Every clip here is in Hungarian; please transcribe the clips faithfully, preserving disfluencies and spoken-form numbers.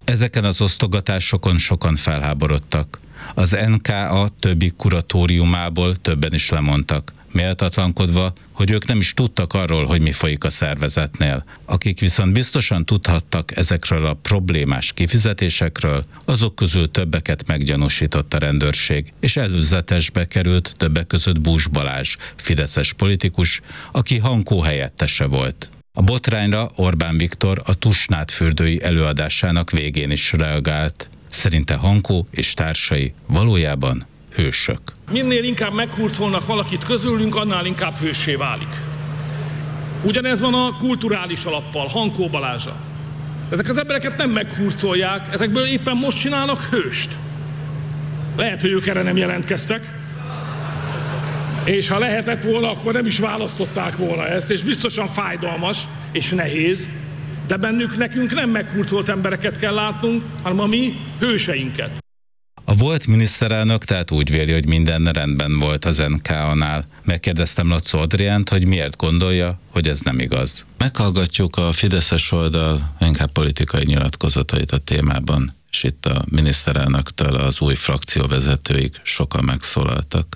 Ezeken az osztogatásokon sokan felháborodtak. Az en ká á többi kuratóriumából többen is lemondtak, méltatlankodva, hogy ők nem is tudtak arról, hogy mi folyik a szervezetnél. Akik viszont biztosan tudhattak ezekről a problémás kifizetésekről, azok közül többeket meggyanúsított a rendőrség, és előzetesbe került többek között Bús Balázs, fideszes politikus, aki Hankó helyettese volt. A botrányra Orbán Viktor a Tusnádfürdői előadásának végén is reagált. Szerinte Hankó és társai valójában hősök. Minél inkább meghurcolnak valakit közülünk, annál inkább hőssé válik. Ugyanez van a kulturális alappal, Hankó Balázsa. Ezek az embereket nem meghurcolják, ezekből éppen most csinálnak hőst. Lehet, hogy ők erre nem jelentkeztek, és ha lehetett volna, akkor nem is választották volna ezt, és biztosan fájdalmas és nehéz, de bennük nekünk nem meghurcolt embereket kell látnunk, hanem a mi hőseinket. A volt miniszterelnök tehát úgy véli, hogy minden rendben volt az en ká á-nál. Megkérdeztem Lacó Adriánt, hogy miért gondolja, hogy ez nem igaz. Meghallgatjuk a fideszes oldal inkább politikai nyilatkozatait a témában, és itt a miniszterelnöktől az új frakcióvezetőig sokan megszólaltak.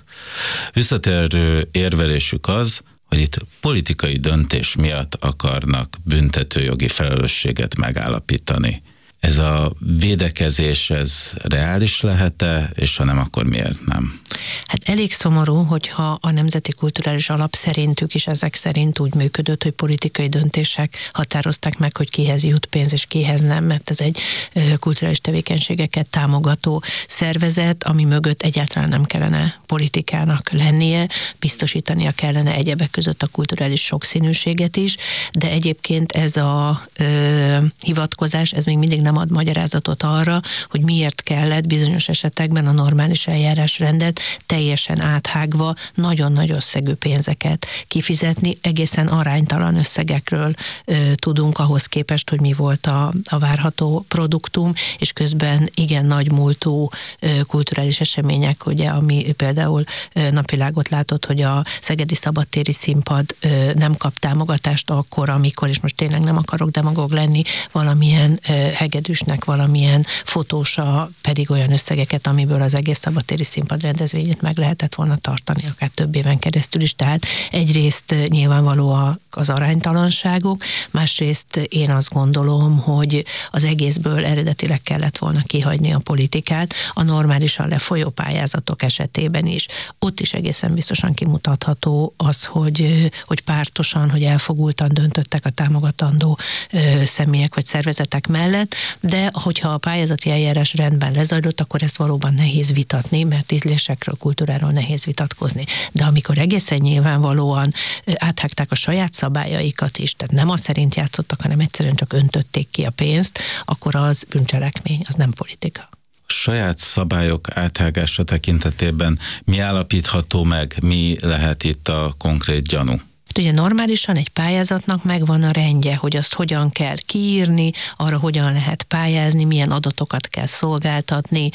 Visszatérő érvelésük az, hogy itt politikai döntés miatt akarnak büntetőjogi felelősséget megállapítani. Ez a védekezés, ez reális lehet-e, és ha nem, akkor miért nem? Hát elég szomorú, hogyha a Nemzeti Kulturális Alap szerintük is ezek szerint úgy működött, hogy politikai döntések határozták meg, hogy kihez jut pénz és kihez nem, mert ez egy kulturális tevékenységeket támogató szervezet, ami mögött egyáltalán nem kellene politikának lennie, biztosítania kellene egyebek között a kulturális sokszínűséget is, de egyébként ez a ö, hivatkozás, ez még mindig nem ad magyarázatot arra, hogy miért kellett bizonyos esetekben a normális eljárásrendet teljesen áthágva nagyon nagy összegű pénzeket kifizetni. Egészen aránytalan összegekről ö, tudunk ahhoz képest, hogy mi volt a, a várható produktum, és közben igen nagy múltú ö, kulturális események, ugye, ami például ö, napvilágot látott, hogy a Szegedi Szabadtéri Színpad ö, nem kap támogatást akkor, amikor, és most tényleg nem akarok demagóg lenni, valamilyen ö, hegedűsnek valamilyen fotósa pedig olyan összegeket, amiből az egész Szabadtéri Színpad rendezvényét meg lehetett volna tartani, akár több éven keresztül is. Tehát egyrészt nyilvánvaló az aránytalanságok, másrészt én azt gondolom, hogy az egészből eredetileg kellett volna kihagyni a politikát, a normálisan lefolyó pályázatok esetében is. Ott is egészen biztosan kimutatható az, hogy, hogy pártosan, hogy elfogultan döntöttek a támogatandó személyek vagy szervezetek mellett, de hogyha a pályázati eljárás rendben lezajlott, akkor ezt valóban nehéz vitatni, mert ízlésekről, kultúráról nehéz vitatkozni. De amikor egészen nyilvánvalóan áthágták a saját szabályaikat is, tehát nem az szerint játszottak, hanem egyszerűen csak öntötték ki a pénzt, akkor az bűncselekmény, az nem politika. Saját szabályok áthágása tekintetében mi állapítható meg, mi lehet itt a konkrét gyanú? Ugye normálisan egy pályázatnak megvan a rendje, hogy azt hogyan kell kiírni, arra hogyan lehet pályázni, milyen adatokat kell szolgáltatni,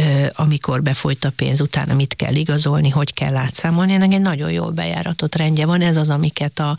amikor befolyt a pénz, utána mit kell igazolni, hogy kell átszámolni. Ennek egy nagyon jól bejáratott rendje van. Ez az, amiket a,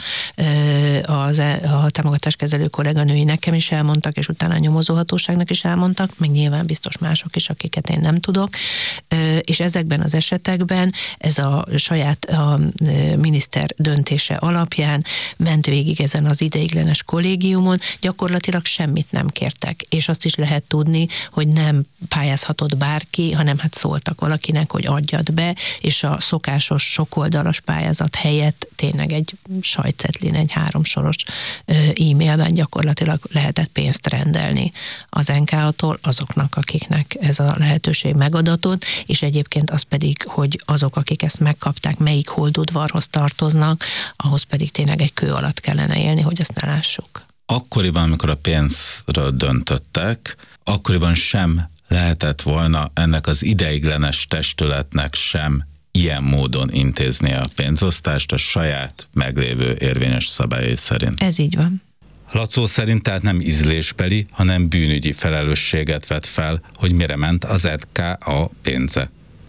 a, a támogatáskezelő kolléganői nekem is elmondtak, és utána a nyomozóhatóságnak is elmondtak, meg nyilván biztos mások is, akiket én nem tudok. És ezekben az esetekben ez a saját a miniszter döntése alapján ment végig ezen az ideiglenes kollégiumon, gyakorlatilag semmit nem kértek. És azt is lehet tudni, hogy nem pályázhatott bárki, hanem hát szóltak valakinek, hogy adjad be, és a szokásos sokoldalas pályázat helyett tényleg egy sajtcetlin, egy háromsoros e-mailben gyakorlatilag lehetett pénzt rendelni az en ká á-tól azoknak, akiknek ez a lehetőség megadatott, és egyébként az pedig, hogy azok, akik ezt megkapták, melyik holdudvarhoz tartoznak, ahhoz pedig tényleg egy kő alatt kellene élni, hogy ezt ne lássuk. Akkoriban, amikor a pénzről döntöttek, akkoriban sem lehetett volna ennek az ideiglenes testületnek sem ilyen módon intézni a pénzosztást a saját meglévő érvényes szabályai szerint. Ez így van. Lacó szerint tehát nem ízlésbeli, hanem bűnügyi felelősséget vett fel, hogy mire ment az en ká á pénze.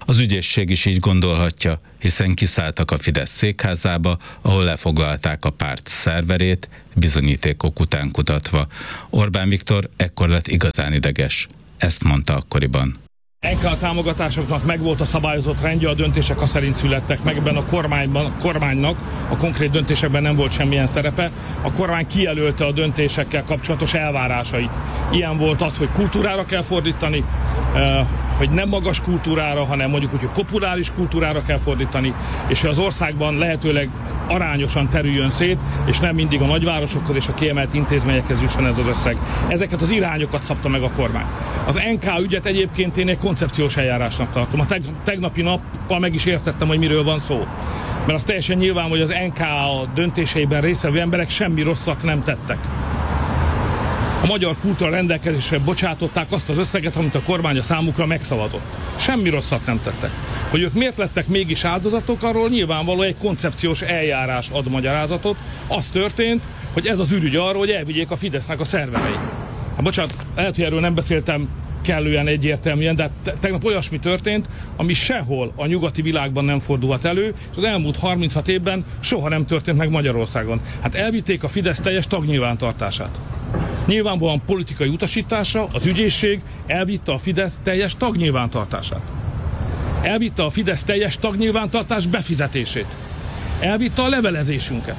Az ügyészség is így gondolhatja, hiszen kiszálltak a Fidesz székházába, ahol lefoglalták a párt szerverét, bizonyítékok után kutatva. Orbán Viktor ekkor lett igazán ideges. Ezt mondta akkoriban. en ká á támogatásoknak megvolt a szabályozott rendje, a döntések a szerint születtek meg, ebben a kormányban, a kormánynak a konkrét döntésekben nem volt semmilyen szerepe. A kormány kijelölte a döntésekkel kapcsolatos elvárásait. Ilyen volt az, hogy kultúrára kell fordítani, hogy nem magas kultúrára, hanem mondjuk úgy, hogy populáris kultúrára kell fordítani, és hogy az országban lehetőleg arányosan terüljön szét, és nem mindig a nagyvárosokhoz és a kiemelt intézményekhez jusson ez az összeg. Ezeket az irányokat szabta meg a kormány. Az en ká á ügyet egyébként én egy koncepciós eljárásnak tartom. A tegnapi nappal meg is értettem, hogy miről van szó. Mert az teljesen nyilván, hogy az en ká á döntéseiben résztvevő emberek semmi rosszat nem tettek. A magyar kultúra rendelkezésre bocsátották azt az összeget, amit a kormány a számukra megszavazott. Semmi rosszat nem tettek. Hogy ők miért lettek mégis áldozatok, arról nyilvánvaló egy koncepciós eljárás ad magyarázatot. Az történt, hogy ez az ürügy arról, hogy elvigyék a Fidesznek a szervereit. Hát bocsánat, lehet, hogy erről nem beszéltem kellően egyértelműen, de te- tegnap olyasmi történt, ami sehol a nyugati világban nem fordulhat elő, és az elmúlt harminchat évben soha nem történt meg Magyarországon. Hát elvitték a Fidesz teljes tagnyilvántartását. Nyilvánvalóan politikai utasítása, az ügyészség elvitte a Fidesz teljes tagnyilvántartását. Elvitte a Fidesz teljes tagnyilvántartás befizetését. Elvitte a levelezésünket.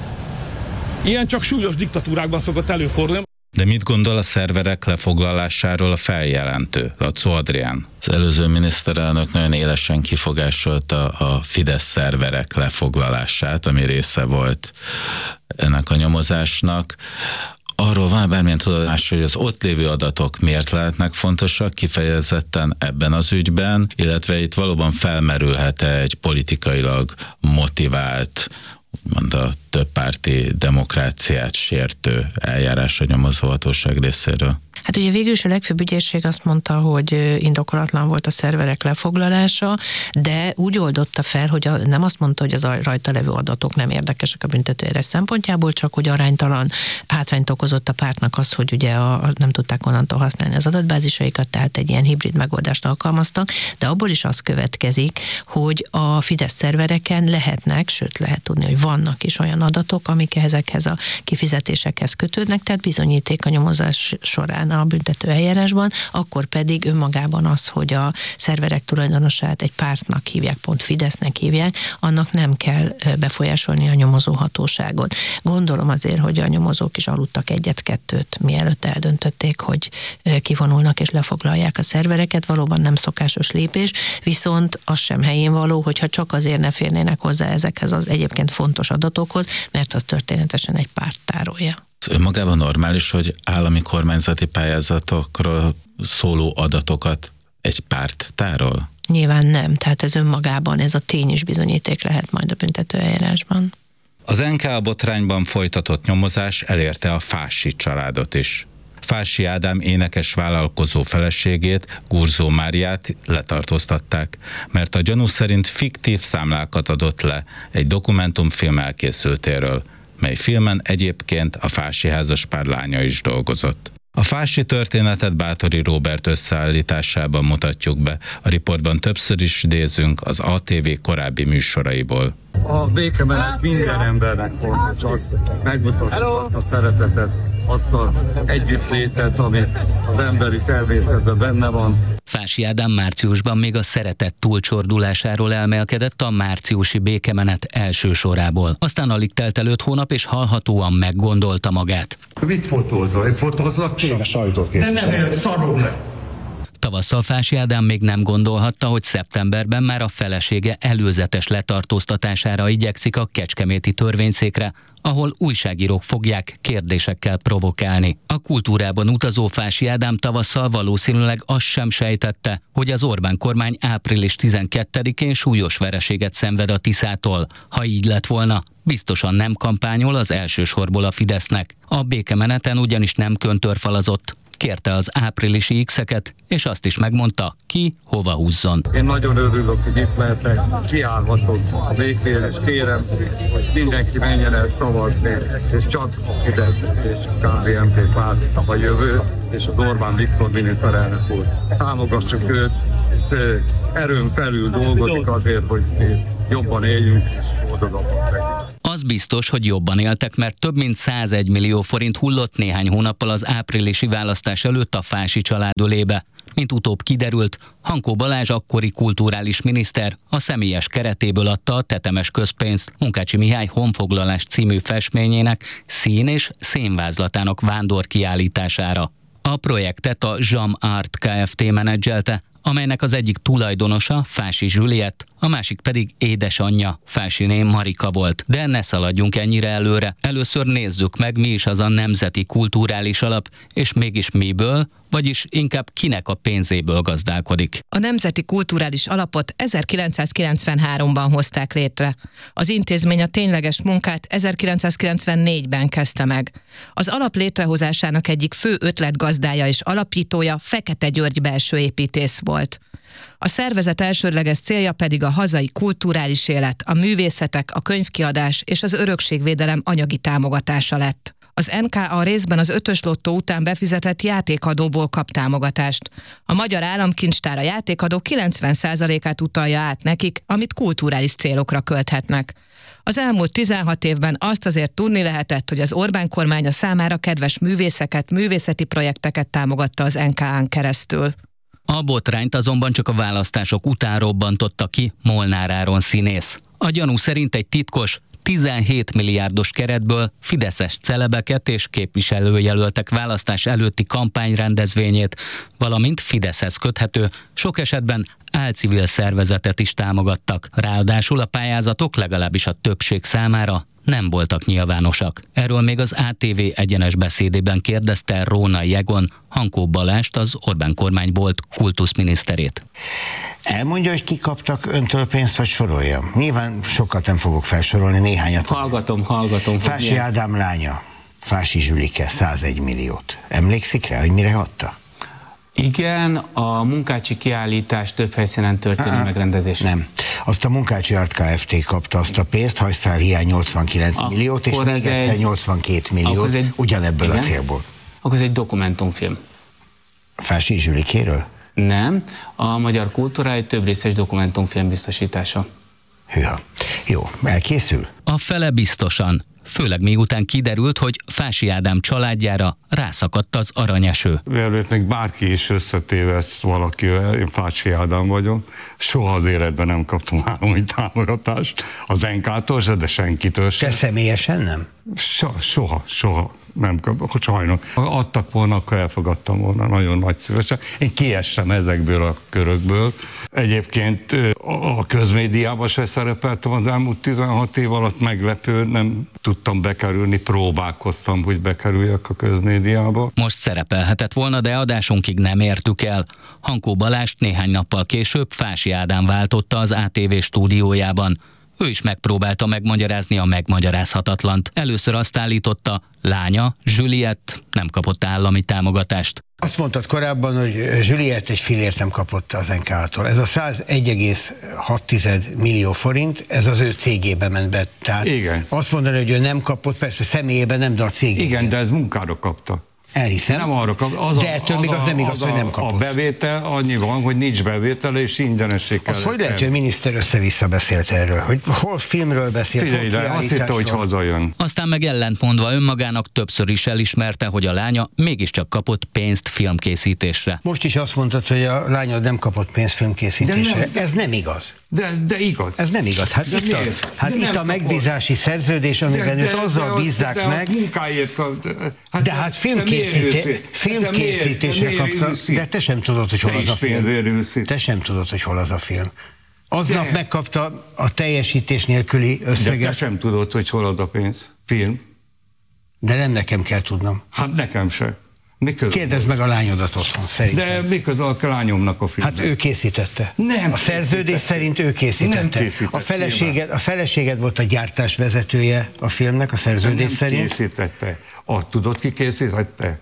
Ilyen csak súlyos diktatúrákban szokott előfordulni. De mit gondol a szerverek lefoglalásáról a feljelentő, Lacó Adrián? Az előző miniszterelnök nagyon élesen kifogásolta a Fidesz szerverek lefoglalását, ami része volt ennek a nyomozásnak. Arról van bármilyen tudomás, hogy az ott lévő adatok miért lehetnek fontosak kifejezetten ebben az ügyben, illetve itt valóban felmerülhet-e egy politikailag motivált, úgymond a többpárti demokráciát sértő eljárás a nyomozóhatóság részéről? Hát ugye végül is a legfőbb ügyészség azt mondta, hogy indokolatlan volt a szerverek lefoglalása, de úgy oldotta fel, hogy a, nem azt mondta, hogy az a rajta levő adatok nem érdekesek a büntetőeljárás szempontjából, csak hogy aránytalan hátrányt okozott a pártnak az, hogy ugye a, nem tudták onnantól használni az adatbázisaikat, tehát egy ilyen hibrid megoldást alkalmaztak, de abból is az következik, hogy a Fidesz szervereken lehetnek, sőt lehet tudni, hogy vannak is olyan adatok, amik ezekhez a kifizetésekhez kötődnek, tehát bizonyíték a nyomozás során a büntető eljárásban, akkor pedig önmagában az, hogy a szerverek tulajdonosát egy pártnak hívják, pont Fidesznek hívják, annak nem kell befolyásolni a nyomozóhatóságot. Gondolom azért, hogy a nyomozók is aludtak egyet-kettőt, mielőtt eldöntötték, hogy kivonulnak és lefoglalják a szervereket, valóban nem szokásos lépés, viszont az sem helyén való, hogyha csak azért ne férnének hozzá ezekhez az egyébként fontos adatokhoz, mert az történetesen egy párt tárolja. Önmagában normális, hogy állami kormányzati pályázatokról szóló adatokat egy párt tárol? Nyilván nem, tehát ez önmagában, ez a tény is bizonyíték lehet majd a büntetőeljárásban. Az en ká á botrányban folytatott nyomozás elérte a Fássy családot is. Fássy Ádám énekes vállalkozó feleségét, Gurzó Máriát letartóztatták, mert a gyanú szerint fiktív számlákat adott le egy dokumentumfilm elkészültéről, mely filmen egyébként a Fássy házaspár lánya is dolgozott. A Fássy történetet Báthori Róbert összeállításában mutatjuk be, a riportban többször is idézünk az á té vé korábbi műsoraiból. A békemenet minden embernek fontos, az megmutassa azt a szeretetet, azt az együttlétet, ami az emberi természetben benne van. Fássy Ádám márciusban még a szeretet túlcsordulásáról elmélkedett a márciusi békemenet első sorából. Aztán alig telt el öt hónap, és hallhatóan meggondolta magát. Mit fotózol? Én fotózlak ki? De nem él, szarom le! Tavasszal Fássy Ádám még nem gondolhatta, hogy szeptemberben már a felesége előzetes letartóztatására igyekszik a kecskeméti törvényszékre, ahol újságírók fogják kérdésekkel provokálni. A kultúrában utazó Fássy Ádám tavasszal valószínűleg azt sem sejtette, hogy az Orbán kormány április tizenkettedikén súlyos vereséget szenved a Tiszától. Ha így lett volna, biztosan nem kampányol az elsősorból a Fidesznek. A békemeneten ugyanis nem köntörfalazott, kérte az áprilisi X-eket, és azt is megmondta, ki hova húzzon. Én nagyon örülök, hogy itt lehetek, kiállhatok a végén, és kérem, hogy mindenki menjen el szavazni, és csak a Fidesz és a ká dé en pé párt a jövő, és az Orbán Viktor miniszterelnök úr. Támogassuk őt, és erőn felül dolgozik azért, hogy mi jobban éljünk, és boldogabbak legyünk. Az biztos, hogy jobban éltek, mert több mint százegy millió forint hullott néhány hónappal az áprilisi választás előtt a Fási család ölébe. Mint utóbb kiderült, Hankó Balázs akkori kulturális miniszter a személyes keretéből adta a tetemes közpénzt Munkácsi Mihály Honfoglalás című festményének szín- és szénvázlatának vándorkiállítására. A projektet a Jam Art Kft. Menedzselte, amelynek az egyik tulajdonosa Fási Zsüliett, a másik pedig édesanyja, Fásiné Marika volt. De ne szaladjunk ennyire előre. Először nézzük meg, mi is az a Nemzeti Kulturális Alap, és mégis miből, vagyis inkább kinek a pénzéből gazdálkodik. A Nemzeti Kulturális Alapot ezerkilencszázkilencvenháromban hozták létre. Az intézmény a tényleges munkát ezerkilencszázkilencvennégyben kezdte meg. Az alap létrehozásának egyik fő ötletgazdája és alapítója Fekete György belsőépítész volt. A szervezet elsődleges célja pedig a hazai kulturális élet, a művészetek, a könyvkiadás és az örökségvédelem anyagi támogatása lett. Az en ká á részben az ötös lottó után befizetett játékadóból kap támogatást. A Magyar Államkincstár a játékadó kilencven százalékát utalja át nekik, amit kulturális célokra költhetnek. Az elmúlt tizenhat évben azt azért tudni lehetett, hogy az Orbán kormánya számára kedves művészeket, művészeti projekteket támogatta az en ká á-n keresztül. A botrányt azonban csak a választások után robbantotta ki Molnár Áron színész. A gyanú szerint egy titkos, tizenhét milliárdos keretből fideszes celebeket és képviselőjelöltek választás előtti kampányrendezvényét, valamint Fideszhez köthető, sok esetben álcivil szervezetet is támogattak. Ráadásul a pályázatok legalábbis a többség számára nem voltak nyilvánosak. Erről még az á té vé egyenes beszédében kérdezte Rónai Egon, Hankó Balást, az Orbán kormány volt kultuszminiszterét. Elmondja, hogy ki kaptak öntől pénzt, vagy sorolja? Nyilván sokat nem fogok felsorolni, néhányat. Hallgatom, hallgatom. Fási Ádám lánya, Fási Zsülike, százegy milliót. Emlékszik rá, hogy mire adta? Igen, a Munkácsi kiállítás több helyszínen történő Á, megrendezése. Nem. Azt a Munkácsi Art Kft. Kapta azt a pénzt, hajszál hiány nyolcvankilenc Akkor milliót, és még egyszer egy, nyolcvankét milliót, egy, ugyanebből igen? a célból. Akkor ez egy dokumentumfilm. Fási Zsülikéről? Nem, a Magyar Kultúra egy több részes dokumentumfilm biztosítása. Hűha. Jó, elkészül? A fele biztosan. Főleg miután kiderült, hogy Fási Ádám családjára rászakadt az aranyeső. Mielőtt még bárki is összetéveszt valakivel, én Fási Ádám vagyok, soha az életben nem kaptam állami támogatást, az en ká-tól se, de senkitől se. Te személyesen nem? So, soha, soha nem kaptam, sajnos. Ha adtak volna, akkor elfogadtam volna, nagyon nagy szívesen. Én kiestem ezekből a körökből. Egyébként a közmédiában se szerepeltem az elmúlt tizenhat év alatt, meglepő, nem tudtam bekerülni, próbálkoztam, hogy bekerüljek a közmédiába. Most szerepelhetett volna, de adásunkig nem értük el. Hankó Balást néhány nappal később Fási Ádám váltotta az á té vé stúdiójában. Ő is megpróbálta megmagyarázni a megmagyarázhatatlant. Először azt állította, lánya, Zsüliett nem kapott állami támogatást. Azt mondtad korábban, hogy Zsüliett egy fillért nem kapott az en ká á-tól. Ez a százegy egész hat millió forint, ez az ő cégébe ment be. Tehát igen. Azt mondani, hogy ő nem kapott, persze személyében nem, de a cégében. Igen, de ez munkára kapta. Elhiszem. Nem arra kap, az de ettől a, még az, az nem igaz, az hogy nem a, kapott. A bevétel annyi van, hogy nincs bevétele, és ingyenessé kell. Az hogy lehet, hogy a miniszter össze-vissza beszélt erről? Hogy hol filmről beszélt, Figyelj, hol de azt hitte, hogy hazajön. Aztán meg ellentmondva önmagának többször is elismerte, hogy a lánya mégiscsak kapott pénzt filmkészítésre. Most is azt mondtad, hogy a lányod nem kapott pénzt filmkészítésre. Nem, de, ez nem igaz. De, de igaz. Ez nem igaz. Hát de itt a, hát itt a megbízási szerződés, amiben őt azzal bízzák de, meg. De munkáért kap, hát, de hát filmkészítés, filmkészítésre kapta. De te sem tudod, hogy hol az a film. Te sem tudod, hogy hol az a film. Aznap megkapta a teljesítés nélküli összeget. De te sem tudod, hogy hol az a pénz. Film. De nem nekem kell tudnom. Hát nekem se. Kérdezd meg a lányodat otthon, szerintem. De mikor a lányomnak a filmet? Hát ő készítette. Nem a szerződés szerint ő készítette. Nem a, feleséged, a feleséged volt a gyártásvezetője a filmnek, a szerződés nem szerint. készítette. A, tudod, ki készítette?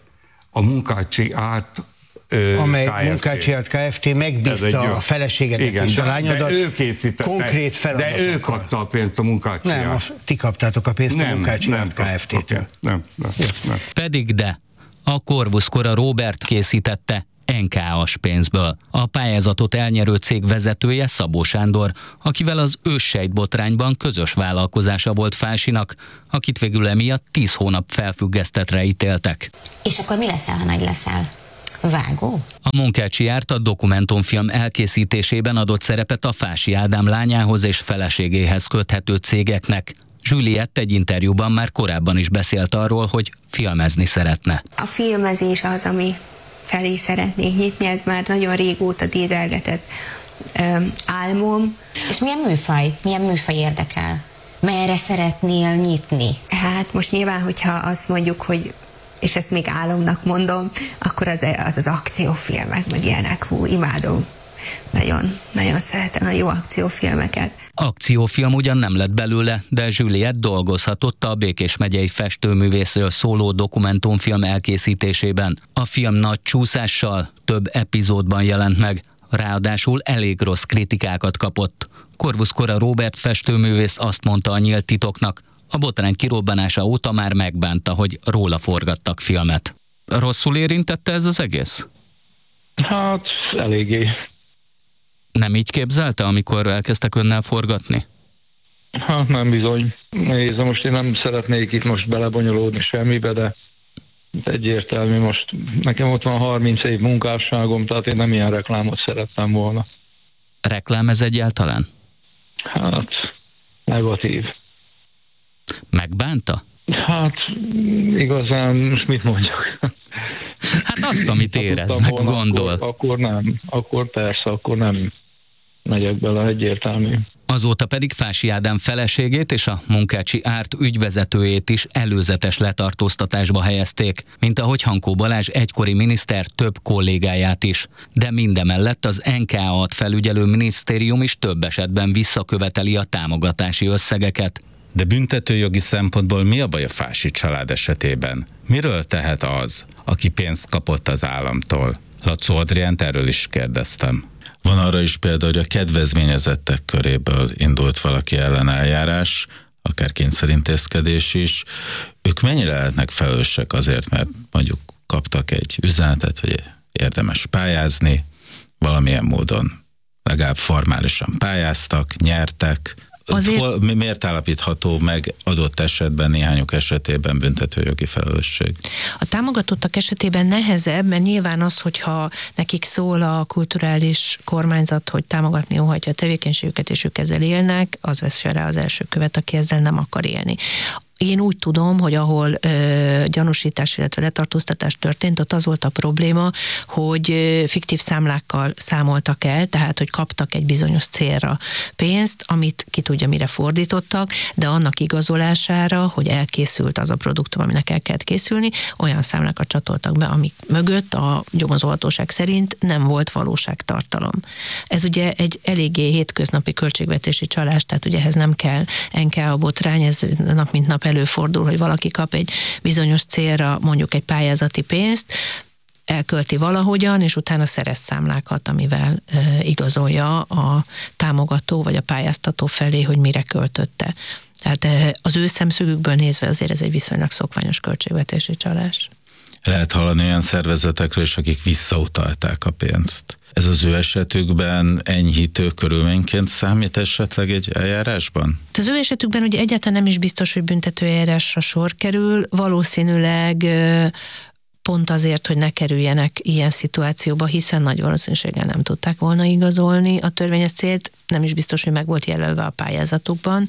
a Munkácsi Árt amely Munkácsi Árt Kft. Megbízta a feleségedet igen, és a de, lányodat de ő készítette, konkrét feladatokkal. De ő kapta a pénzt a Munkácsi Nem, a, ti kaptátok a pénzt nem, a Munkácsi Árt Kft-től. Okay, nem, nem, nem. Pedig de, a Corvus kora Róbert készítette en ká á-s pénzből. A pályázatot elnyerő cég vezetője Szabó Sándor, akivel az őssejtbotrányban közös vállalkozása volt Fásinak, akit végül emiatt tíz hónap felfüggesztetre ítéltek. És akkor mi leszel, ha nagy leszel? Vágó? A Munkácsi Árt a dokumentumfilm elkészítésében adott szerepet a Fási Ádám lányához és feleségéhez köthető cégeknek. Juliett egy interjúban már korábban is beszélt arról, hogy filmezni szeretne. A filmezés az, ami felé szeretnék nyitni, ez már nagyon régóta dédelgetett ö, álmom. És milyen műfaj, milyen műfaj érdekel? Merre szeretnél nyitni? Hát most nyilván, hogyha azt mondjuk, hogy és ezt még álomnak mondom, akkor az az, az akciófilmek, meg ilyenek, hú, imádom. Nagyon, nagyon szeretem a jó akciófilmeket. Akciófilm ugyan nem lett belőle, de Juliett dolgozhatott a Békés megyei festőművészről szóló dokumentumfilm elkészítésében. A film nagy csúszással több epizódban jelent meg, ráadásul elég rossz kritikákat kapott. Corvus kora Róbert festőművész azt mondta a Nyílt titoknak, a botrány kirobbanása óta már megbánta, hogy róla forgattak filmet. Rosszul érintette ez az egész? Hát, eléggé. Nem így képzelte, amikor elkezdtek önnel forgatni? Hát nem bizony. Nézd, most én nem szeretnék itt most belebonyolódni semmibe, de egyértelmű most. Nekem ott van harminc év munkásságom, tehát én nem ilyen reklámot szerettem volna. Reklám ez egyáltalán? Hát, negatív. Megbánta? Hát, igazán, most mit mondjak? Hát azt, amit érez, meg volna, gondol. Akkor, akkor nem, akkor persze, akkor nem megyek bele, egyértelmű. Azóta pedig Fási Ádám feleségét és a Munkácsi Árt ügyvezetőjét is előzetes letartóztatásba helyezték, mint ahogy Hankó Balázs egykori miniszter több kollégáját is. De mindemellett az en ká á-t felügyelő minisztérium is több esetben visszaköveteli a támogatási összegeket. De büntetőjogi szempontból mi a baj a Fási család esetében? Miről tehet az, aki pénzt kapott az államtól? Lacó Adriánt erről is kérdeztem. Van arra is példa, hogy a kedvezményezettek köréből indult valaki ellen eljárás, akár kényszerintézkedés is. Ők mennyire lehetnek felelősek azért, mert mondjuk kaptak egy üzenetet, hogy érdemes pályázni, valamilyen módon legalább formálisan pályáztak, nyertek. Azért... Hol, miért állapítható meg adott esetben, néhányuk esetében büntetőjogi felelősség? A támogatottak esetében nehezebb, mert nyilván az, hogyha nekik szól a kulturális kormányzat, hogy támogatni óhajtja a tevékenységüket, és ők ezzel élnek, az vesz rá az első követ, aki ezzel nem akar élni. Én úgy tudom, hogy ahol ö, gyanúsítás, illetve letartóztatás történt, ott az volt a probléma, hogy ö, fiktív számlákkal számoltak el, tehát hogy kaptak egy bizonyos célra pénzt, amit ki tudja mire fordítottak, de annak igazolására, hogy elkészült az a produktum, aminek el kellett készülni, olyan számlákat csatoltak be, amik mögött a nyomozóhatóság szerint nem volt valóságtartalom. Ez ugye egy eléggé hétköznapi költségvetési csalás, tehát ugye ehhez nem kell en ká á botrány, ez nap mint nap előfordul, hogy valaki kap egy bizonyos célra mondjuk egy pályázati pénzt, elkölti valahogyan, és utána szerez számlákat, amivel e, igazolja a támogató vagy a pályáztató felé, hogy mire költötte. Tehát e, az ő szemszögükből nézve azért ez egy viszonylag szokványos költségvetési csalás. Lehet hallani olyan szervezetekről is, akik visszautalták a pénzt. Ez az ő esetükben enyhítő körülményként számít esetleg egy eljárásban? Az ő esetükben ugye egyáltalán nem is biztos, hogy büntetőeljárásra sor kerül, valószínűleg pont azért, hogy ne kerüljenek ilyen szituációba, hiszen nagy valószínűséggel nem tudták volna igazolni a törvényes célt, nem is biztos, hogy meg volt jelölve a pályázatukban,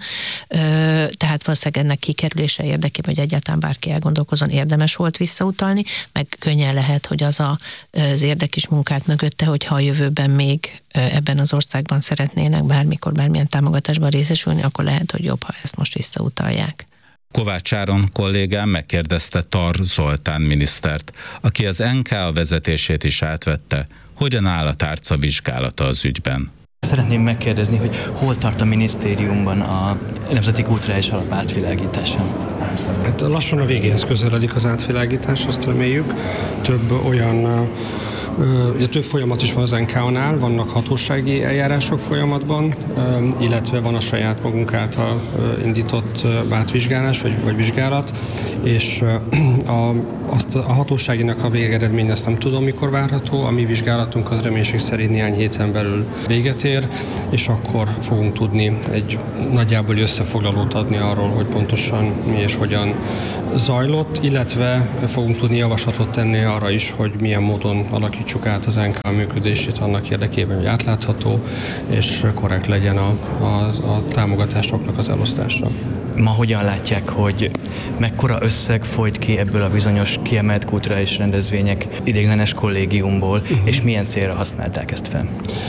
tehát valószínűleg ennek kikerülése érdekében, hogy egyáltalán bárki elgondolkozon, érdemes volt visszautalni, meg könnyen lehet, hogy az a, az érdekes munkát mögötte, hogyha a jövőben még ebben az országban szeretnének bármikor, bármilyen támogatásban részesülni, akkor lehet, hogy jobb, ha ezt most visszautalják. Kovács Áron kollégám megkérdezte Tar Zoltán minisztert, aki az en ká á vezetését is átvette, hogyan áll a tárca vizsgálata az ügyben. Szeretném megkérdezni, hogy hol tart a minisztériumban a Nemzeti Kulturális Alap átvilágítása? Hát lassan a végéhez közeledik az átvilágítás, azt reméljük. Több olyan Ugye több folyamat is van az en ká á-nál, vannak hatósági eljárások folyamatban, illetve van a saját magunk által indított átvizsgálás vagy, vagy vizsgálat, és a, azt a hatóságinak a végeredmény azt nem tudom, mikor várható, a mi vizsgálatunk az reménység szerint néhány héten belül véget ér, és akkor fogunk tudni egy nagyjából összefoglalót adni arról, hogy pontosan mi és hogyan zajlott, illetve fogunk tudni javaslatot tenni arra is, hogy milyen módon alakítsuk át az en ká működését annak érdekében, hogy átlátható és korrekt legyen a, a, a támogatásoknak az elosztása. Ma hogyan látják, hogy mekkora összeg folyt ki ebből a bizonyos kiemelt kulturális rendezvények ideiglenes kollégiumból, uh-huh. és milyen célra használták ezt fel?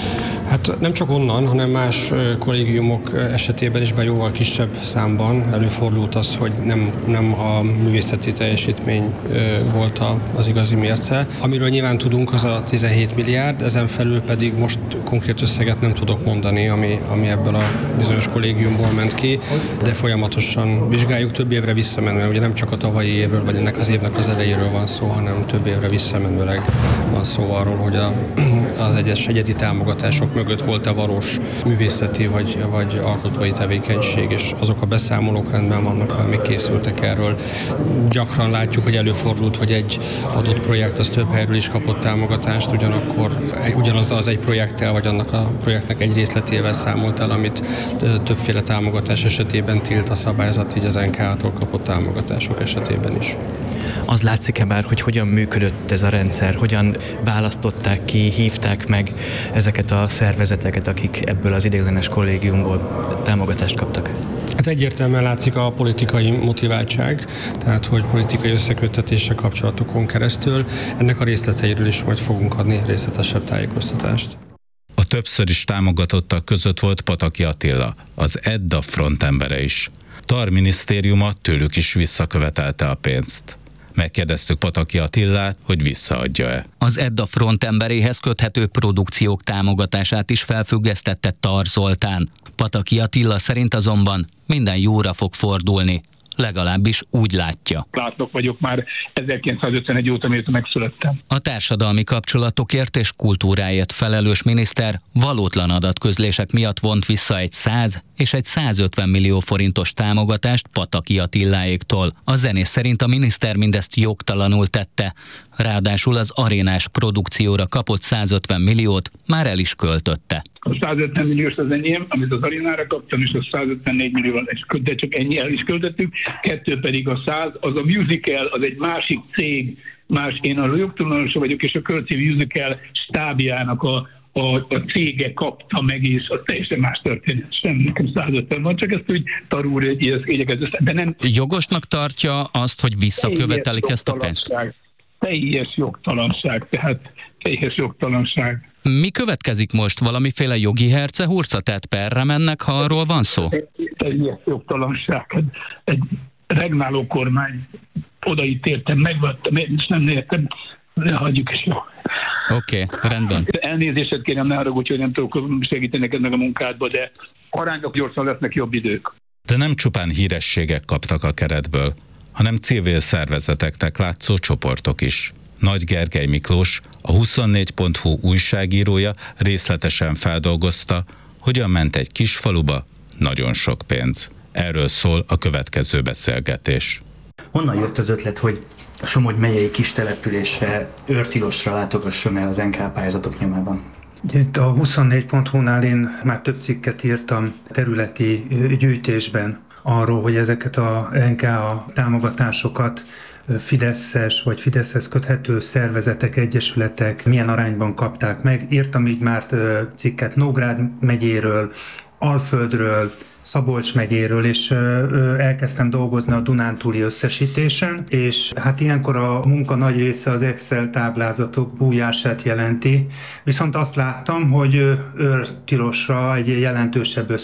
Hát nem csak onnan, hanem más kollégiumok esetében is be jóval kisebb számban előfordult az, hogy nem, nem a művészeti teljesítmény volt az igazi mérce. Amiről nyilván tudunk, az a tizenhét milliárd, ezen felül pedig most konkrét összeget nem tudok mondani, ami, ami ebből a bizonyos kollégiumból ment ki, de folyamatosan vizsgáljuk több évre visszamenően. Ugye nem csak a tavalyi évről, vagy ennek az évnek az elejéről van szó, hanem több évre visszamenőleg van szó arról, hogy a, az egyes egyedi támogatások mögött volt a valós művészeti vagy, vagy alkotói tevékenység, és azok a beszámolók rendben vannak, amik készültek erről. Gyakran látjuk, hogy előfordult, hogy egy adott projekt az több helyről is kapott támogatást, ugyanakkor ugyanazzal az egy projekttel, vagy annak a projektnek egy részletével számolt el, amit többféle támogatás esetében tilt a szabályzat, így az en ká á-tól kapott támogatások esetében is. Az látszik-e bár, hogy hogyan működött ez a rendszer, hogyan választották ki, hívták meg ezeket a szervezeteket, akik ebből az ideiglenes kollégiumból támogatást kaptak? Hát egyértelműen látszik a politikai motiváltság, tehát hogy politikai összeköttetése kapcsolatokon keresztül. Ennek a részleteiről is majd fogunk adni részletesebb tájékoztatást. A többször is támogatottak között volt Pataki Attila, az Edda frontembere is. TAR minisztériuma tőlük is visszakövetelte a pénzt. Megkérdeztük Pataki Attilát, hogy visszaadja-e. Az Edda frontemberéhez köthető produkciók támogatását is felfüggesztette Tar Zoltán. Pataki Attila szerint azonban minden jóra fog fordulni. Legalábbis úgy látja. Látnok vagyok már ezerkilencszázötvenegy óta, mióta megszülettem. A társadalmi kapcsolatokért és kultúráért felelős miniszter valótlan adatközlések miatt vont vissza egy száz és egy százötven millió forintos támogatást Pataki Attiláéktól. A zenész szerint a miniszter mindezt jogtalanul tette, ráadásul az arénás produkcióra kapott százötven milliót már el is költötte. A százötven milliós az enyém, amit az arénára kaptam, és a százötvennégy millióval, de csak ennyi el is költöttük. Kettő pedig a száz, az a musical, az egy másik cég, más, én a jogtulajdonosa vagyok, és a Kölci Musical stábjának a, a, a cége kapta meg, és az teljesen más történet. Sem nekem százötven van, csak ezt úgy tarúr igyekező. De nem... Jogosnak tartja azt, hogy visszakövetelik ezt a pénzt? Teljes jogtalanság, tehát teljes jogtalanság. Mi következik most? Valamiféle jogi hercehurca? Tehát perre mennek, ha arról van szó? Teljes jogtalanság. Egy regnáló kormány odaítéltem, megvettem, és nem értem, ne hagyjuk is jó. Oké, okay, rendben. Elnézést kérem, ne haragudj, hogy nem tudok segíteni neked meg a munkádba, de arányok gyorsan lesznek jobb idők. De nem csupán hírességek kaptak a keretből, hanem civil szervezeteknek látszó csoportok is. Nagy Gergely Miklós, a huszonnégy pont hu újságírója részletesen feldolgozta, hogyan ment egy kis faluba nagyon sok pénz. Erről szól a következő beszélgetés. Honnan jött az ötlet, hogy a Somogy megyei kis településre, Őrtilosra látogasson el az en ká pályázatok nyomában? Itt a huszonnégy pont hu-nál én már több cikket írtam területi gyűjtésben arról, hogy ezeket a en ká á támogatásokat fideszes vagy Fideszhez köthető szervezetek, egyesületek milyen arányban kapták meg. Írtam így már cikket Nógrád megyéről, Alföldről, Szabolcs megyéről, és elkezdtem dolgozni a Dunántúli összesítésen, és hát ilyenkor a munka nagy része az Excel táblázatok bújását jelenti, viszont azt láttam, hogy Őrtilosra egy jelentősebb összeg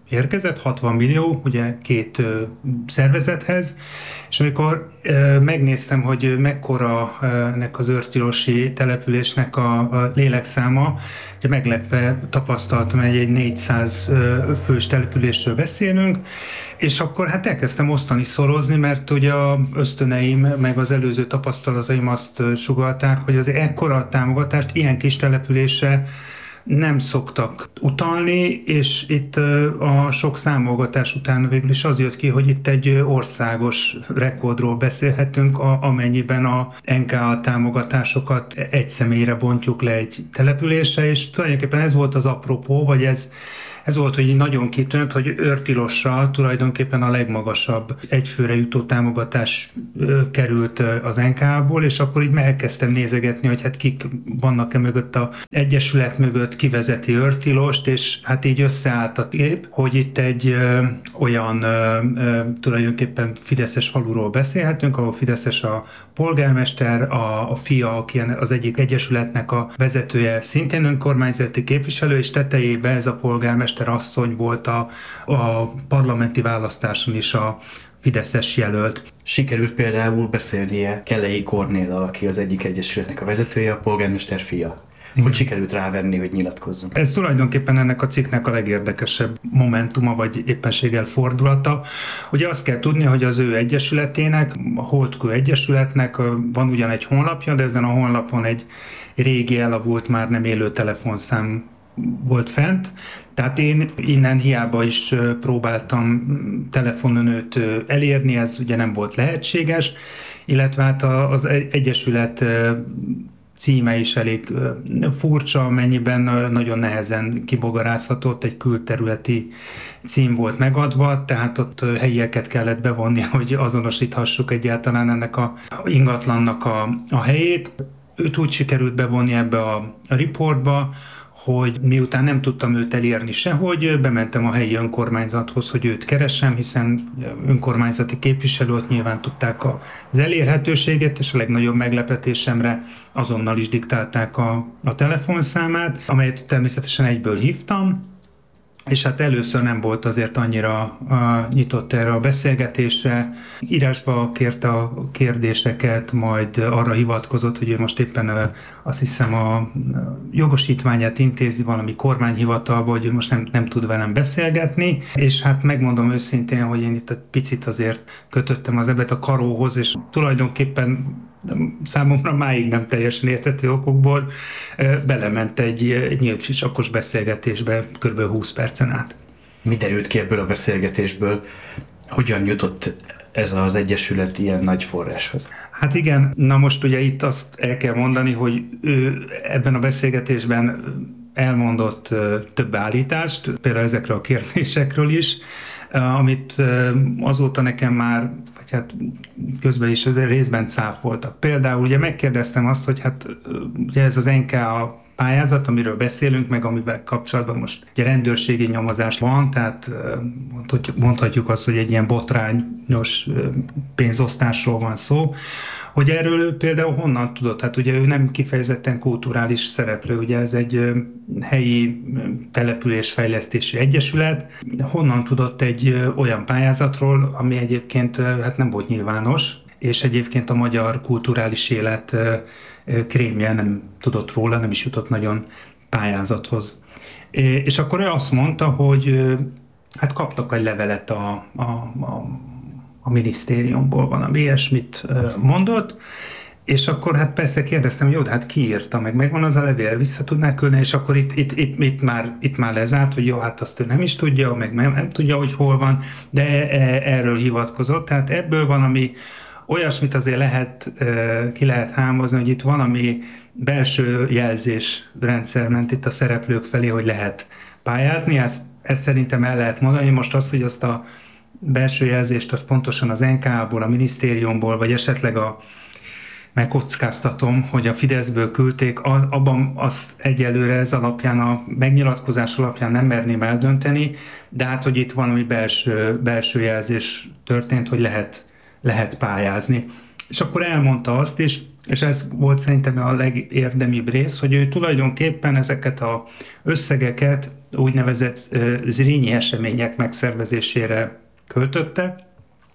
érkezett, hatvan millió, ugye két ö, szervezethez, és amikor ö, megnéztem, hogy mekkora ö, ennek az őrtilosi településnek a, a lélekszáma, ugye meglepve tapasztaltam, hogy egy négyszáz ö, fős településről beszélünk, és akkor hát elkezdtem osztani, szorozni, mert ugye a ösztöneim, meg az előző tapasztalataim azt sugallták, hogy az ekkora támogatást ilyen kis településre nem szoktak utalni, és itt a sok számolgatás után végül is az jött ki, hogy itt egy országos rekordról beszélhetünk, amennyiben a en ká á támogatásokat egy személyre bontjuk le egy településre, és tulajdonképpen ez volt az apropó, vagy ez Ez volt, hogy nagyon kitűnt, hogy Őrtilosra tulajdonképpen a legmagasabb egyfőre jutó támogatás ö, került az en ká á-ból, és akkor így elkezdtem nézegetni, hogy hát kik vannak-e mögött a egyesület mögött, kivezeti Őrtilost, és hát így összeállt a kép, hogy itt egy ö, olyan ö, ö, tulajdonképpen fideszes faluról beszélhetünk, ahol fideszes a polgármester, a, a fia, aki az egyik egyesületnek a vezetője, szintén önkormányzati képviselő, és tetejében ez a polgármester asszony volt a, a parlamenti választáson is a fideszes jelölt. Sikerült például beszélnie Kellei Kornéllal, aki az egyik egyesületnek a vezetője, a polgármester fia. Hogy sikerült rávenni, hogy nyilatkozzon. Ez tulajdonképpen ennek a cikknek a legérdekesebb momentuma, vagy éppenséggel fordulata. Ugye azt kell tudni, hogy az ő egyesületének, a Holdkő Egyesületnek van ugyan egy honlapja, de ezen a honlapon egy régi elavult, már nem élő telefonszám volt fent. Tehát én innen hiába is próbáltam telefonon őt elérni, ez ugye nem volt lehetséges, illetve hát az egyesület címe is elég furcsa, amennyiben nagyon nehezen kibogarázhatott, egy külterületi cím volt megadva, tehát ott helyieket kellett bevonni, hogy azonosíthassuk egyáltalán ennek a ingatlannak a, a helyét. Őt úgy sikerült bevonni ebbe a, a riportba, hogy miután nem tudtam őt elérni sehogy, bementem a helyi önkormányzathoz, hogy őt keresem, hiszen önkormányzati képviselőt nyilván tudták az elérhetőséget, és a legnagyobb meglepetésemre azonnal is diktálták a, a telefonszámát, amelyet természetesen egyből hívtam, és hát először nem volt azért annyira a, nyitott erre a beszélgetésre. Írásba kérte a kérdéseket, majd arra hivatkozott, hogy ő most éppen azt hiszem a jogosítványát intézi valami kormányhivatalba, hogy ő most nem, nem tud velem beszélgetni, és hát megmondom őszintén, hogy én itt egy picit azért kötöttem az ebet a karóhoz, és tulajdonképpen számomra máig nem teljesen érthető okokból belement egy, egy nyílt sisakos beszélgetésbe kb. húsz percen át. Mi derült ki ebből a beszélgetésből? Hogyan jutott ez az egyesület ilyen nagy forráshoz? Hát igen, na most ugye itt azt el kell mondani, hogy ő ebben a beszélgetésben elmondott több állítást, például ezekről a kérdésekről is, amit azóta nekem már, vagy hát közben is részben cáfoltak. Például ugye megkérdeztem azt, hogy hát ugye ez az en ká á pályázat, amiről beszélünk, meg amivel kapcsolatban most ugye rendőrségi nyomozás van, tehát mondhatjuk azt, hogy egy ilyen botrányos pénzosztásról van szó, hogy erről ő például honnan tudott? Hát ugye ő nem kifejezetten kulturális szereplő, ugye ez egy helyi településfejlesztési egyesület. Honnan tudott egy olyan pályázatról, ami egyébként hát nem volt nyilvános, és egyébként a magyar kulturális élet krémje nem tudott róla, nem is jutott nagyon pályázathoz. És akkor ő azt mondta, hogy hát kaptak egy levelet a, a, a, a minisztériumból, valami ilyesmit mondott, és akkor hát persze kérdeztem, hogy jó, hát ki írta meg, megvan az a levél, vissza tudná küldeni, és akkor itt, itt, itt, itt, már, itt már lezárt, hogy jó, hát azt ő nem is tudja, meg nem, nem tudja, hogy hol van, de erről hivatkozott, tehát ebből van, ami olyasmit azért lehet, ki lehet hámozni, hogy itt valami belső jelzésrendszer ment itt a szereplők felé, hogy lehet pályázni. Ezt, ezt szerintem el lehet mondani. Most azt, hogy azt a belső jelzést az pontosan az en ká á-ból, a minisztériumból, vagy esetleg a megkockáztatom, hogy a Fideszből küldték, abban azt egyelőre ez alapján, a megnyilatkozás alapján nem merném eldönteni, de hát, hogy itt valami belső, belső jelzés történt, hogy lehet lehet pályázni. És akkor elmondta azt is, És ez volt szerintem a legérdemibb rész, hogy ő tulajdonképpen ezeket az összegeket úgynevezett Zrínyi események megszervezésére költötte.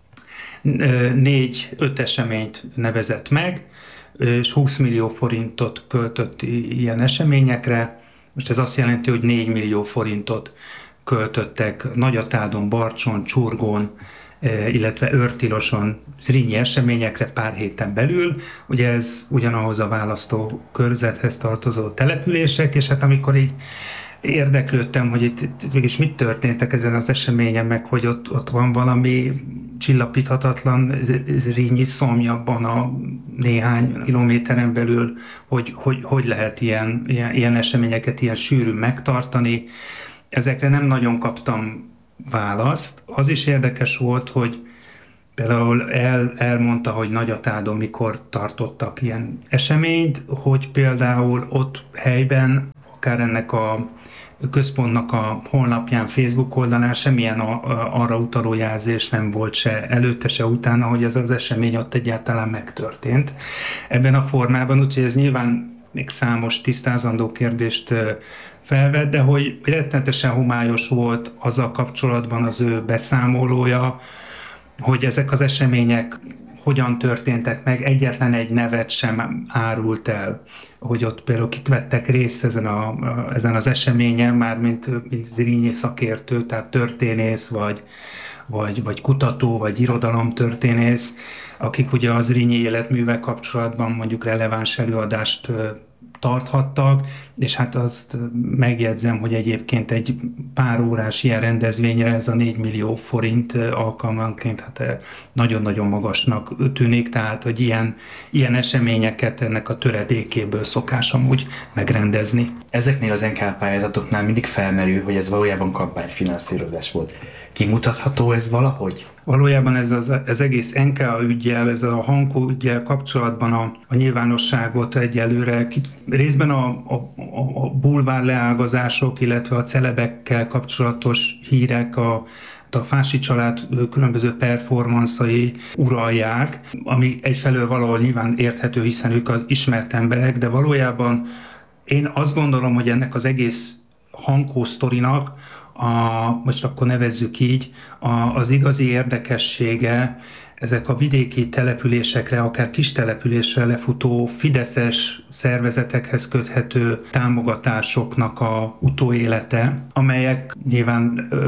Négy-öt eseményt nevezett meg, és húsz millió forintot költött ilyen eseményekre. Most ez azt jelenti, hogy négy millió forintot költöttek Nagyatádon, Barcson, Csurgón, illetve Őrtiloson Zrínyi eseményekre pár héten belül. Ugye ez ugyanahoz a választókörzethez tartozó települések, és hát amikor így érdeklődtem, hogy itt, itt mégis mit történtek ezen az eseményen, meg hogy ott, ott van valami csillapíthatatlan Zrínyi szomj abban a néhány kilométeren belül, hogy hogy, hogy lehet ilyen, ilyen, ilyen eseményeket ilyen sűrűn megtartani. Ezekre nem nagyon kaptam választ. Az is érdekes volt, hogy például el, elmondta, hogy Nagyatádon mikor tartottak ilyen eseményt, hogy például ott helyben, akár ennek a központnak a honlapján, Facebook oldalán semmilyen a, a, arra utaló jelzés nem volt se előtte, se utána, hogy ez az esemény ott egyáltalán megtörtént ebben a formában, úgyhogy ez nyilván még számos tisztázandó kérdést felvett, de hogy rettenetesen homályos volt azzal kapcsolatban az ő beszámolója, hogy ezek az események hogyan történtek meg, egyetlen egy nevet sem árult el, hogy ott például kik vettek részt ezen, a, ezen az eseményen, már mint, mint Zrínyi szakértő, tehát történész, vagy, vagy, vagy kutató, vagy irodalomtörténész, akik ugye az Zrínyi életművel kapcsolatban mondjuk releváns előadást tarthattak, és hát azt megjegyzem, hogy egyébként egy pár órás ilyen rendezvényre ez a négy millió forint alkalmanként hát nagyon-nagyon magasnak tűnik, tehát hogy ilyen, ilyen eseményeket ennek a töredékéből szokás amúgy megrendezni. Ezeknél az en ká pályázatoknál mindig felmerül, hogy ez valójában kampányfinanszírozás volt. Kimutatható ez valahogy? Valójában ez az, ez egész en ká üggyel, ez a Hankó üggyel kapcsolatban a, a nyilvánosságot egyelőre, részben a, a, a bulvár leágazások, illetve a celebekkel kapcsolatos hírek, a, a Fási család különböző performanszai uralják, ami egyfelől valahol nyilván érthető, hiszen ők az ismert emberek, de valójában én azt gondolom, hogy ennek az egész Hankó sztorinak, a, most akkor nevezzük így, a, az igazi érdekessége ezek a vidéki településekre, akár kis településre lefutó fideszes szervezetekhez köthető támogatásoknak a utóélete, amelyek nyilván ö,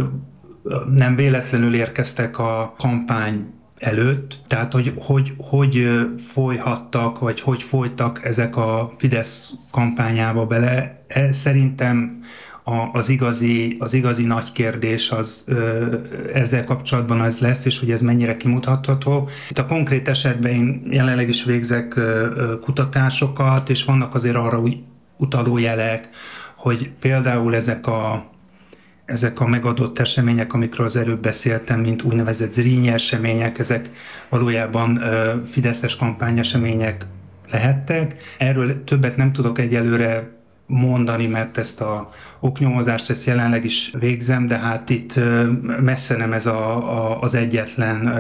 nem véletlenül érkeztek a kampány előtt, tehát hogy, hogy hogy folyhattak, vagy hogy folytak ezek a Fidesz kampányába bele. Szerintem A, az, igazi, az igazi nagy kérdés az ö, ezzel kapcsolatban az lesz, és hogy ez mennyire kimutatható. Itt a konkrét esetben én jelenleg is végzek ö, ö, kutatásokat, és vannak azért arra úgy utaló jelek, hogy például ezek a, ezek a megadott események, amikről az előbb beszéltem, mint úgynevezett Zrínyi események, ezek valójában ö, fideszes kampányesemények lehettek. Erről többet nem tudok egyelőre mondani, mert ezt a oknyomozást ezt jelenleg is végzem, de hát itt messze nem ez a, a, az egyetlen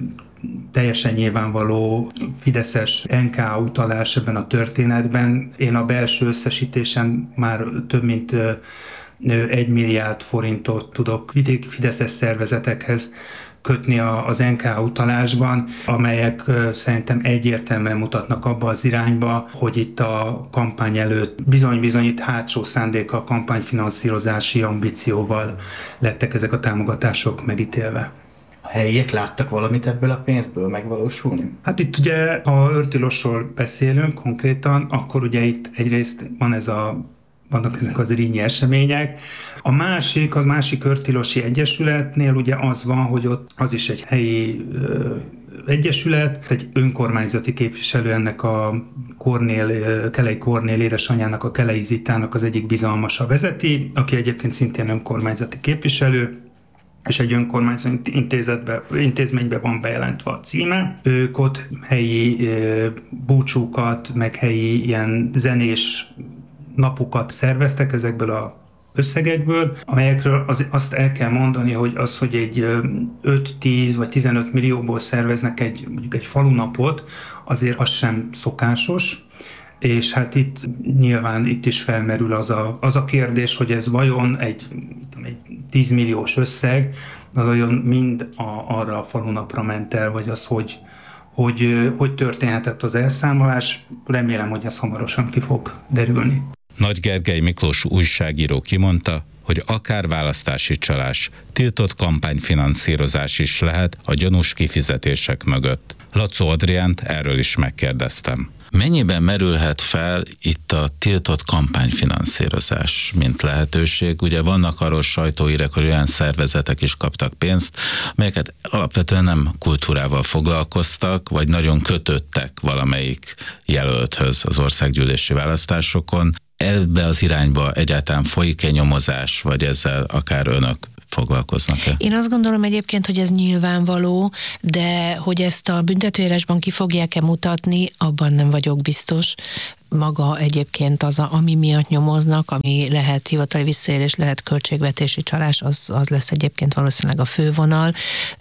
teljesen nyilvánvaló fideszes en ká utalás ebben a történetben. Én a belső összesítésen már több mint egy milliárd forintot tudok vidéki fideszes szervezetekhez kötni az en ká utalásban, amelyek szerintem egyértelműen mutatnak abba az irányba, hogy itt a kampány előtt bizony-bizony itt hátsó szándékkal, kampányfinanszírozási ambícióval lettek ezek a támogatások megítélve. A helyiek láttak valamit ebből a pénzből megvalósulni? Hát itt ugye, ha Őrtilosról beszélünk konkrétan, akkor ugye itt egyrészt van ez a vannak ezek az Zrínyi események. A másik, az másik Őrtilosi Egyesületnél ugye az van, hogy ott az is egy helyi ö, egyesület, egy önkormányzati képviselő ennek a Kornél, Kelei Kornél édesanyjának, a Kelei Zitának az egyik bizalmasa vezeti, aki egyébként szintén önkormányzati képviselő, és egy önkormányzati intézetbe, intézménybe van bejelentve a címe. Ők ott helyi ö, búcsúkat, meg helyi ilyen zenés napokat szerveztek ezekből a összegekből, amelyekről az, azt el kell mondani, hogy az, hogy egy öt-tíz vagy tizenöt millióból szerveznek egy, mondjuk egy falunapot, azért az sem szokásos, és hát itt nyilván itt is felmerül az a, az a kérdés, hogy ez vajon egy, egy tíz milliós összeg, az olyan mind a, arra a falunapra ment el, vagy az, hogy, hogy, hogy történhetett az elszámolás. Remélem, hogy ez hamarosan ki fog derülni. Nagy Gergely Miklós újságíró kimondta, hogy akár választási csalás, tiltott kampányfinanszírozás is lehet a gyanús kifizetések mögött. Lacó Adriánt erről is megkérdeztem. Mennyiben merülhet fel itt a tiltott kampányfinanszírozás, mint lehetőség? Ugye vannak arról sajtóhírek, hogy olyan szervezetek is kaptak pénzt, melyeket alapvetően nem kultúrával foglalkoztak, vagy nagyon kötöttek valamelyik jelölthöz az országgyűlési választásokon. Ebbe az irányba egyáltalán folyik-e nyomozás, vagy ezzel akár önök foglalkoznak-e? Én azt gondolom egyébként, hogy ez nyilvánvaló, de hogy ezt a büntetőírásban ki fogják-e mutatni, abban nem vagyok biztos. Maga egyébként az, a, ami miatt nyomoznak, ami lehet hivatali visszaélés, lehet költségvetési csalás, az, az lesz egyébként valószínűleg a fővonal,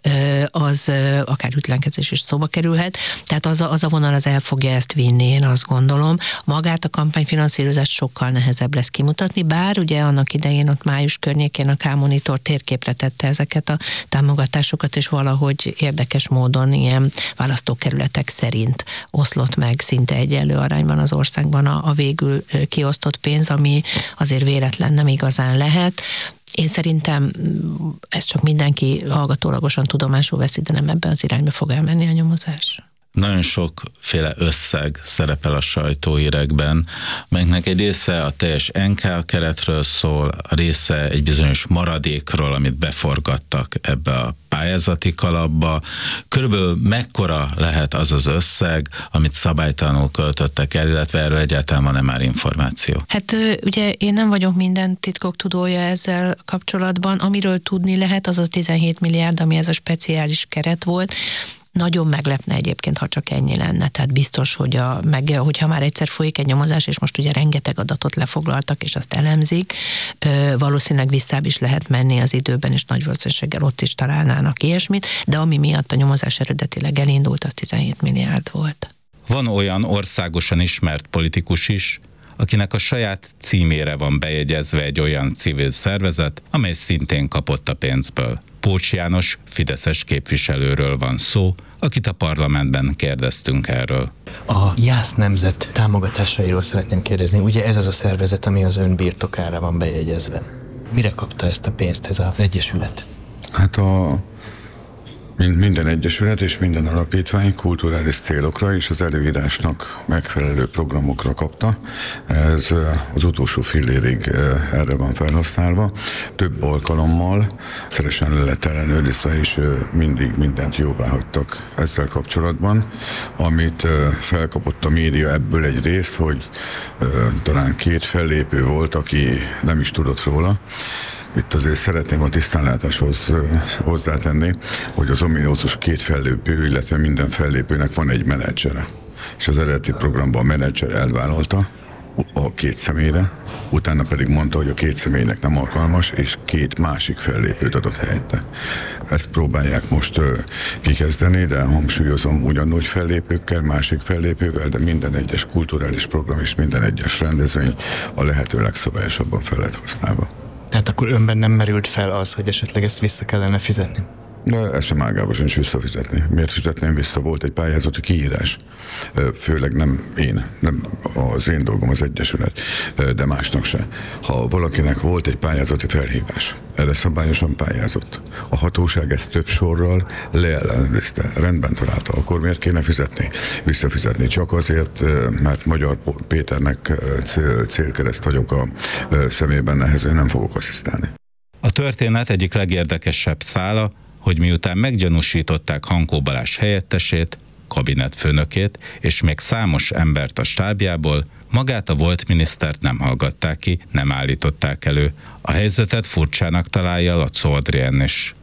az akár ütlenkezés is szóba kerülhet. Tehát az a, az a vonal az el fogja ezt vinni, én azt gondolom. Magát a kampányfinanszírozást sokkal nehezebb lesz kimutatni, bár ugye annak idején ott május környékén a K-Monitor térképre tette ezeket a támogatásokat, és valahogy érdekes módon ilyen választókerületek szerint oszlott meg szinte egyenlő arányban az ország a, a végül kiosztott pénz, ami azért véletlen nem igazán lehet. Én szerintem ez csak mindenki hallgatólagosan tudomásul veszi, de nem ebbe az irányba fog elmenni a nyomozás. Nagyon sokféle összeg szerepel a sajtóhírekben, melynek egy része a teljes en ká keretről szól, a része egy bizonyos maradékról, amit beforgattak ebbe a pályázati kalapba. Körülbelül mekkora lehet az az összeg, amit szabálytalanul költöttek el, illetve erről egyáltalán van-e már információ? Hát ugye én nem vagyok minden titkok tudója ezzel kapcsolatban. Amiről tudni lehet, az az tizenhét milliárd, ami ez a speciális keret volt. Nagyon meglepne egyébként, ha csak ennyi lenne. Tehát biztos, hogy a, meg, hogyha már egyszer folyik egy nyomozás, és most ugye rengeteg adatot lefoglaltak, és azt elemzik, valószínűleg visszább is lehet menni az időben, és nagy valószínűséggel ott is találnának ilyesmit, de ami miatt a nyomozás eredetileg elindult, az tizenhét milliárd volt. Van olyan országosan ismert politikus is, akinek a saját címére van bejegyezve egy olyan civil szervezet, amely szintén kapott a pénzből. Pócs János fideszes képviselőről van szó, akit a parlamentben kérdeztünk erről. A Jász Nemzet támogatásairól szeretném kérdezni. Ugye ez az a szervezet, ami az ön birtokára van bejegyezve. Mire kapta ezt a pénzt ez az egyesület? Hát a minden egyesület és minden alapítvány kulturális célokra és az előírásnak megfelelő programokra kapta. Ez az utolsó fillérig erre van felhasználva. Több alkalommal szeresen le lett ellenőrizve, és mindig mindent jóvá hagytak ezzel kapcsolatban. Amit felkapott a média ebből egy részt, hogy talán két fellépő volt, aki nem is tudott róla. Itt azért szeretném a tisztánlátáshoz hozzátenni, hogy az ominózus két fellépő, illetve minden fellépőnek van egy menedzsere. És az eredeti programban a menedzser elvállalta a két személyre, utána pedig mondta, hogy a két személynek nem alkalmas, és két másik fellépőt adott helyette. Ezt próbálják most kikezdeni, de hangsúlyozom, ugyanúgy fellépőkkel, másik fellépővel, de minden egyes kulturális program és minden egyes rendezvény a lehető legszabályosabban fel lett használva. Tehát akkor önben nem merült fel az, hogy esetleg ezt vissza kellene fizetni? De ezt sem ágában sincs visszafizetni. Miért fizetném vissza? Volt egy pályázati kiírás. Főleg nem én, nem az én dolgom az egyesület, de másnak se. Ha valakinek volt egy pályázati felhívás, erre szabályosan pályázott. A hatóság ezt több sorral leellenőrizte, rendben találta, akkor miért kéne fizetni? Visszafizetni csak azért, mert Magyar Péternek cél, célkereszt vagyok a szemében, nehezen nem fogok asszisztálni. A történet egyik legérdekesebb szála, hogy miután meggyanúsították Hankó Balázs helyettesét, kabinetfőnökét és még számos embert a stábjából, magát a volt minisztert nem hallgatták ki, nem állították elő. A helyzetet furcsának találja Lacó Adrián is.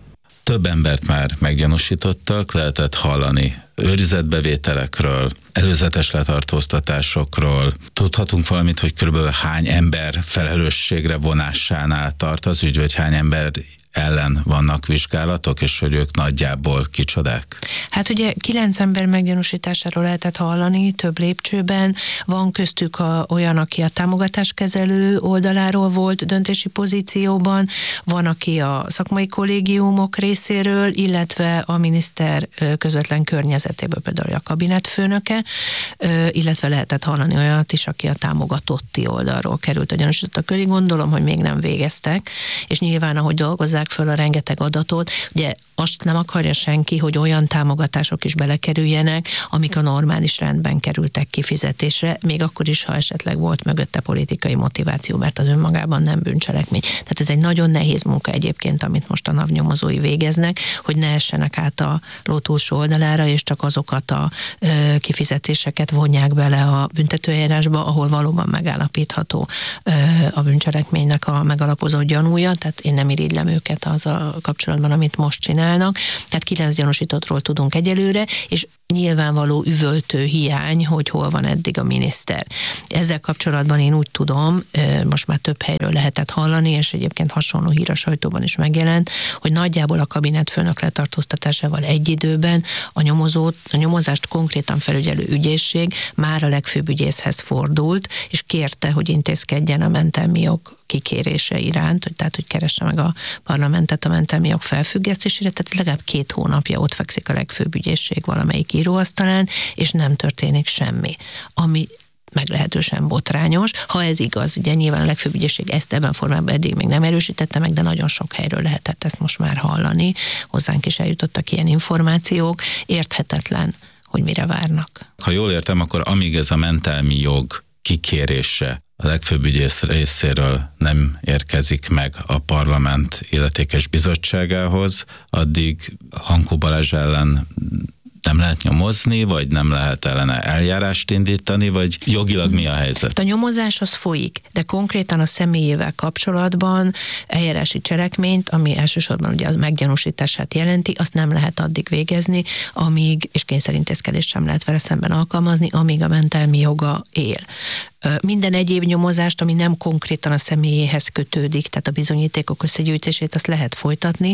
Több embert már meggyanúsítottak, lehetett hallani őrizetbevételekről, előzetes letartóztatásokról. Tudhatunk valamit, hogy körülbelül hány ember felelősségre vonásánál tart az ügy, vagy hány ember ellen vannak vizsgálatok, és hogy ők nagyjából kicsodák? Hát ugye kilenc ember meggyanúsításáról lehetett hallani több lépcsőben. Van köztük a, olyan, aki a támogatáskezelő oldaláról volt döntési pozícióban, van, aki a szakmai kollégiumok részéről, illetve a miniszter közvetlen környezetéből, például a kabinetfőnöke, illetve lehetett hallani olyat is, aki a támogatotti oldalról került a gyanúsítottak köré. Gondolom, hogy még nem végeztek, és nyilván, ahogy dolgozzák föl a rengeteg adatot, ugye azt nem akarja senki, hogy olyan támogatások is belekerüljenek, amik a normális rendben kerültek kifizetésre, még akkor is, ha esetleg volt mögötte politikai motiváció, mert az önmagában nem bűncselekmény. Tehát ez egy nagyon nehéz munka egyébként, amit most a NAV-nyomozói végeznek, hogy ne essenek át a ló túlsó oldalára, és csak azokat a ö, kifizetéseket vonják bele a büntetőeljárásba, ahol valóban megállapítható ö, a bűncselekménynek a megalapozó gyanúja, tehát én nem irigylem őket az a kapcsolatban, amit most csinálnak. Tehát kilenc gyanúsítottról tudunk egyelőre, és nyilvánvaló üvöltő hiány, hogy hol van eddig a miniszter. Ezzel kapcsolatban én úgy tudom, most már több helyről lehetett hallani, és egyébként hasonló hír a sajtóban is megjelent, hogy nagyjából a kabinetfőnök letartóztatásával egy időben a, nyomozót, a nyomozást konkrétan felügyelő ügyészség már a legfőbb ügyészhez fordult, és kérte, hogy intézkedjen a mentelmi jog kikérése iránt, hogy, tehát, hogy keresse meg a parlamentet a mentelmi jog felfüggesztésére, tehát legalább két hónapja ott fekszik a legfőbb ügyészség valamelyik íróasztalán, és nem történik semmi. Ami meglehetősen botrányos. Ha ez igaz, ugye nyilván a legfőbb ügyészség ezt ebben a formában eddig még nem erősítette meg, de nagyon sok helyről lehetett ezt most már hallani. Hozzánk is eljutottak ilyen információk. Érthetetlen, hogy mire várnak. Ha jól értem, akkor amíg ez a mentelmi jog kikérése a legfőbb ügyész részéről nem érkezik meg a parlament illetékes bizottságához, addig Hankó Balázs ellen nem lehet nyomozni, vagy nem lehet ellene eljárást indítani, vagy jogilag mi a helyzet? A nyomozás az folyik, de konkrétan a személyével kapcsolatban eljárási cselekményt, ami elsősorban ugye a meggyanúsítását jelenti, azt nem lehet addig végezni, amíg, és kényszerintézkedést sem lehet vele szemben alkalmazni, amíg a mentelmi joga él. Minden egyéb nyomozást, ami nem konkrétan a személyéhez kötődik, tehát a bizonyítékok összegyűjtését, azt lehet folytatni,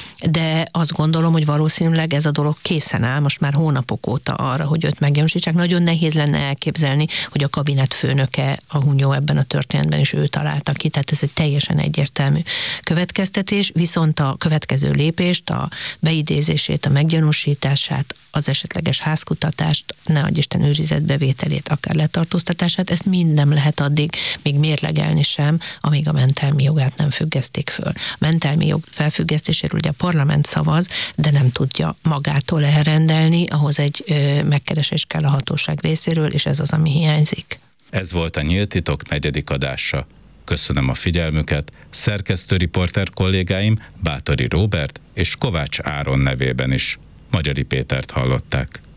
de azt gondolom, hogy valószínűleg ez a dolog készen áll most már hónapok óta arra, hogy őt meggyanúsítsák. Nagyon nehéz lenne elképzelni, hogy a kabinet főnöke a Hunyó ebben a történetben is ő találta ki, tehát ez egy teljesen egyértelmű következtetés, viszont a következő lépést, a beidézését, a meggyanúsítását, az esetleges házkutatást, ne adj Isten őrizetbevételét, akár letartóztatását, ezt mind nem lehet addig még mérlegelni sem, amíg a mentelmi jogát nem függesztik föl. A mentelmi jog felfüggesztéséről ugye a parlament szavaz, de nem tudja magától elrendelni, ahhoz egy ö, megkeresés kell a hatóság részéről, és ez az, ami hiányzik. Ez volt a Nyílt Titok negyedik adása. Köszönöm a figyelmüket, szerkesztőriporter kollégáim Bátori Róbert és Kovács Áron nevében is. Magyari Pétert hallották.